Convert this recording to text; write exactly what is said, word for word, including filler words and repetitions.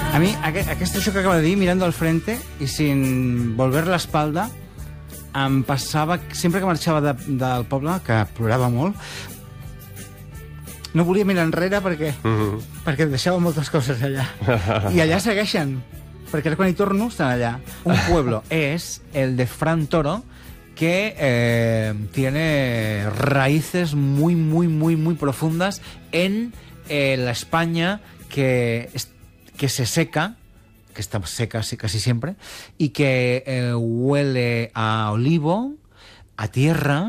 A mi, aqu aquest això que acaba de dir, mirando al frente i sin volver la espalda, em passava, sempre que marxava de, del poble, que plorava molt, no volia mirar enrere perquè, uh -huh. perquè deixava moltes coses allà. I allà segueixen, perquè ara quan hi torno estan allà. Un pueblo és el de Fran Toro, que eh, tiene raíces muy, muy, muy, muy profundas en eh, la España que, que se seca, que está seca casi siempre, y que eh, huele a olivo, a tierra,